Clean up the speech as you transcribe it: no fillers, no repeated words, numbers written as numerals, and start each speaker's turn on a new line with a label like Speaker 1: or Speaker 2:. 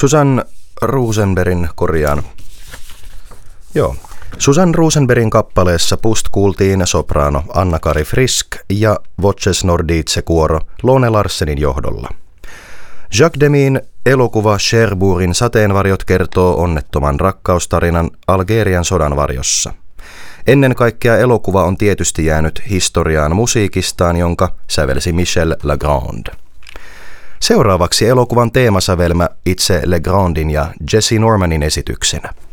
Speaker 1: Susan Rosenbergin Susan Rosenbergin kappaleessa Pust kuultiin sopraano Anna-Kari Frisk ja Voces Nordice-kuoro Lone Larsenin johdolla. Jacques Demin elokuva Cherbourgin sateenvarjot kertoo onnettoman rakkaustarinan Algerian sodan varjossa. Ennen kaikkea elokuva on tietysti jäänyt historiaan musiikistaan, jonka sävelsi Michel Legrand. Seuraavaksi elokuvan teemasävelmä itse Legrandin ja Jesse Normanin esityksenä.